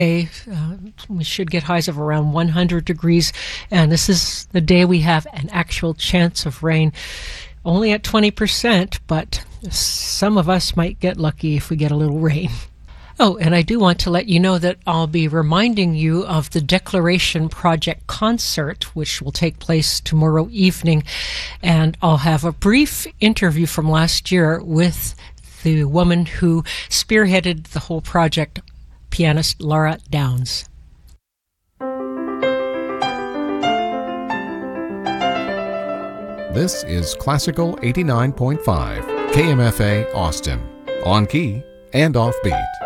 We should get highs of around 100 degrees, and this is the day we have an actual chance of rain. Only at 20%, but some of us might get lucky if we get a little rain. Oh, and I do want to let you know that I'll be reminding you of the Declaration Project concert, which will take place tomorrow evening, and I'll have a brief interview from last year with the woman who spearheaded the whole project, pianist Laura Downs. This is Classical 89.5, KMFA Austin, on key and offbeat.